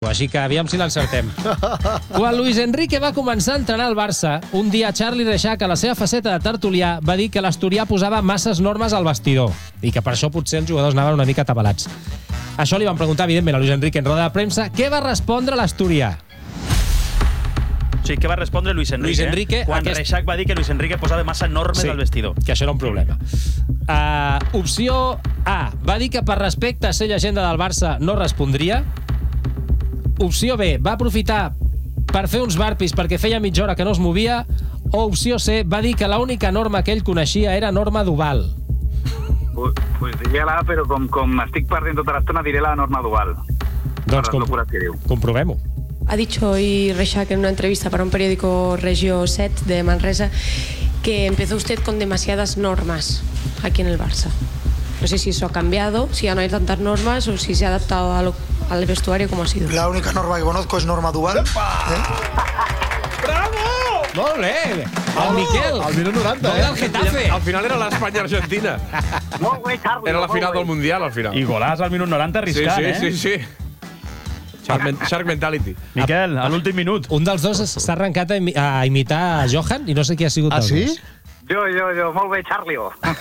així que aviam si l'encertem. Quan Luis Enrique va començar a entrenar al Barça, un dia Charlie Reixac, a la seva faceta de tertulià, va dir que l'asturià posava masses normes al vestidor i que per això potser els jugadors anaven una mica atabalats. Això li van preguntar, evidentment, a Luis Enrique en roda de premsa. Què va respondre l'asturià? Sí, què va respondre Luis Enrique? Luis Enrique quan Reixac va dir que Luis Enrique posava massa normes al vestidor. Que això era un problema. Opció A. Va dir que per respecte a ser llegenda del Barça no respondria. Opció B. Va aprofitar per fer uns burpees perquè feia mitja hora que no es movia. O opció C. Va dir que l'única norma que ell coneixia era norma Duval. Pues diria la A, però com estic perdent tota l'estona, diré la norma Duval. Doncs comprovem-ho. Ha dicho hoy Reixac en una entrevista para un periódico Regio 7 de Manresa que empezó usted con demasiadas normas aquí en el Barça. No sé si eso ha cambiado, si ya no hay tantas normas o si se ha adaptado al vestuario como ha sido. La única norma que conozco es norma Duval. ¡Bravo! Molt bé! El Miquel. Al minut 90, Del Getafe. Al final era l'Espanya-Argentina. Molt bé, Charlie. Era la final del Mundial, al final. I golàs al minut 90 arriscant, sí. Shark Mentality. Miquel, a l'últim minut. Un dels dos s'ha arrencat a imitar a Johan i no sé qui ha sigut dels dos. Jo, molt bé, Charlie.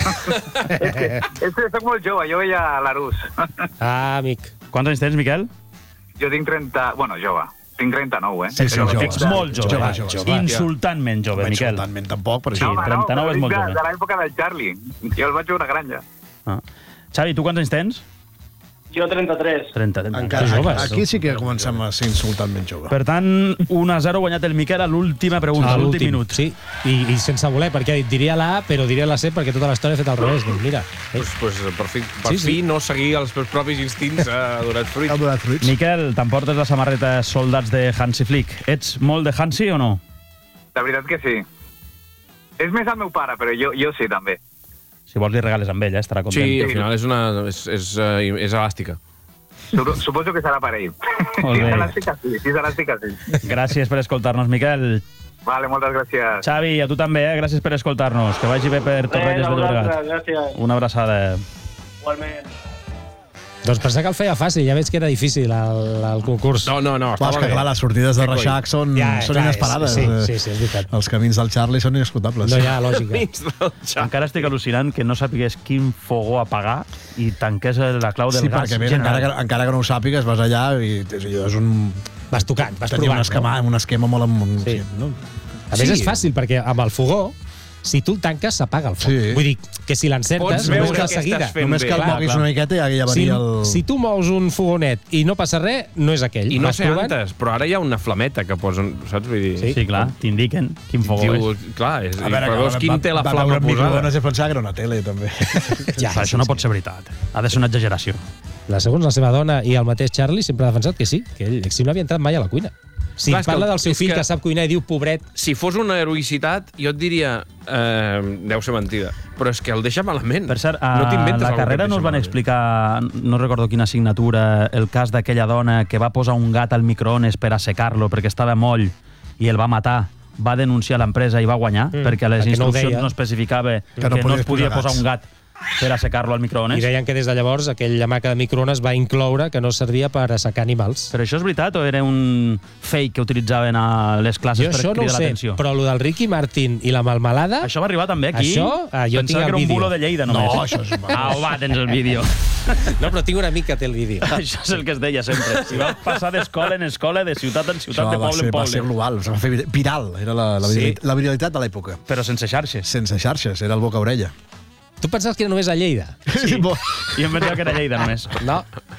És que soc molt jove, jo veia l'Arús. Amic. Quants anys tens, Miquel? Jo tinc 30... Bueno, jove. Tinc 39, Sí, jove. Ets molt jove. Insultantment jove, Miquel. Insultantment tampoc, però sí. 39 és molt jove. De l'època del Charlie. Jo el vaig veure a granja. Xavi, tu quants anys tens? Jo 33. 30. Encara joves. Aquí sí que comencem a ser insultantment jove. Per tant, 1-0 guanyat el Miquel a l'última pregunta, a l'últim minut. Sí, i sense voler, perquè ha dit diria la A, però diria la C perquè tota l'estona he fet al revés. Doncs mira. Pues per fi no seguir els meus propis instints ha donat fruits. Miquel, t'emportes la samarreta Soldats de Hansi Flick. Ets molt de Hansi o no? La veritat que sí. És més el meu pare, però jo sí, també. Si vols li regales amb ell, estarà content. Sí, al final és elàstica. Suposo que serà per ell. Molt bé. Si serà sí que sí. Gràcies per escoltar-nos, Miquel. Vale, moltes gràcies. Xavi, a tu també, gràcies per escoltar-nos. Que vagi bé per Torrelles de Llobregat. Gràcies. Una abraçada. Igualment. Doncs pensar que el feia fàcil, ja veig que era difícil el concurs. No. Clar, és que clar, les sortides de Reixac són inesperades. Sí, és veritat. Els camins del Charlie són inescrutables. No hi ha lògica. Encara estic al·lucinant que no sàpigués quin fogó apagar i tanqués la clau del gas. Sí, perquè encara que no ho sàpigues, vas allà i és un... Vas tocant, vas provant. Tenia un esquema molt... Sí. A més és fàcil, perquè amb el fogó, si tu el tanques, s'apaga el foc. Sí. Vull dir, que si l'encertes, només cal seguida. Només cal moguis una miqueta i ja venia el... Si tu mous un fogonet i no passa res, no és aquell. I no sé antes, però ara hi ha una flameta que posen, saps? Vull dir... Sí, clar, t'indiquen quin fogó és. Clar, però veus quin té la flama posada. No sé pensar que era una tele, també. Això no pot ser veritat. Ha de ser una exageració. Segons la seva dona i el mateix Charlie sempre ha defensat que sí, que ell no havia entrat mai a la cuina. Si parla del seu fill que sap cuinar i diu pobret... Si fos una heroïcitat, jo et diria deu ser mentida. Però és que el deixa malament. Per cert, a la carrera no us van explicar, no recordo quina assignatura, el cas d'aquella dona que va posar un gat al microones per assecar-lo perquè estava moll i el va matar. Va denunciar l'empresa i va guanyar perquè a les instruccions no especificava que no es podia posar un gat per assecar-lo al microones. I deien que des de llavors aquella maca de microones va incloure que no servia per assecar animals. Però això és veritat o era un fake que utilitzaven a les classes per cridar l'atenció? Però el del Ricky Martin i la melmelada... Això va arribar també aquí? Això, jo tinc el vídeo. Pensava que era un bulo de Lleida només. No, això és... Va, tens el vídeo. No, però tinc un amic que té el vídeo. Això és el que es deia sempre. Si va passar d'escola en escola, de ciutat en ciutat, de poble en poble. Va ser global, va fer viral. Era la viralitat de l'època. Però sense xarxes. Sense xarxes, era el boca-orella. Tu pensaves que era només a Lleida? Sí. Jo em pensava que era Lleida només. No.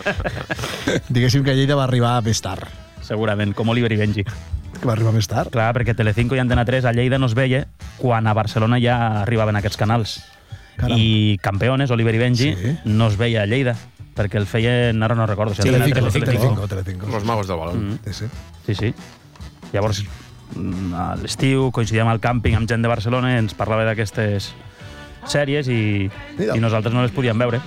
Diguéssim que Lleida va arribar més tard. Segurament, com Oliver i Benji. Que va arribar més tard? Clar, perquè Telecinco i Antena 3 a Lleida no es veia quan a Barcelona ja arribaven aquests canals. Caram. I Campeones, Oliver i Benji, no es veia a Lleida, perquè el feien, ara no recordo. Sí, Telecinco. Los magos del balón. Sí. Llavors, a l'estiu, coincidíem al càmping amb gent de Barcelona i ens parlava d'aquestes sèries i nosaltres no les podíem veure.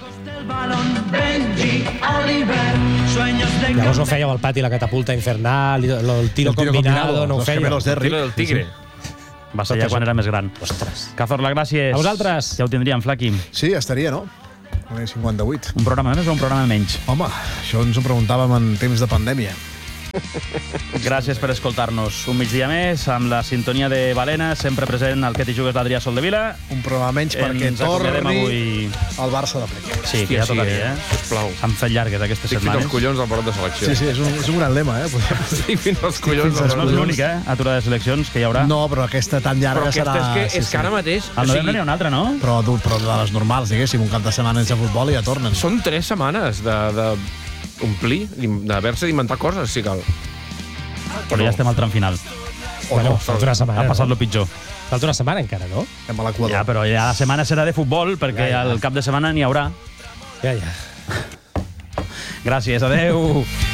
Llavors no fèieu al pati la catapulta infernal, el tiro combinado, no ho fèieu. El tiro del tigre. Va ser ja quan era més gran. Ostres. Cazorla, gràcies. A vosaltres. Ja ho tindríem, Flaqui. Sí, estaria, no? 58. Un programa més o un programa menys? Home, això ens ho preguntàvem en temps de pandèmia. Gràcies per escoltar-nos un migdia més, amb la sintonia de Balena, sempre present al Que t'hi jugues l'Adrià Soldevila. Un programa menys perquè torni al Barça de ple. Sí, que ja tocaria, Sisplau. S'han fet llargues aquestes Estic fins setmanes. als collons del parot de selecció. Sí, és un gran lema, Estic fins als collons del No parot és de l'únic, aturada de seleccions que hi haurà. No, però aquesta tan llarga Però serà... aquesta és que ara mateix... Al novembre n'hi ha una altra, no? Però de les normals, diguéssim, un cap de setmana sense futbol i ja tornen. Són 3 setmanes d'omplir, d'haver-se d'inventar coses, si cal. Però ja estem al tram final. Bueno, falta una setmana, Ha passat no? lo pitjor. Falta una setmana encara, no? Estem a l'Equador. Ja, però ja la setmana serà de futbol, perquè Ja. al cap de setmana n'hi haurà. Ja. Gràcies, adeu.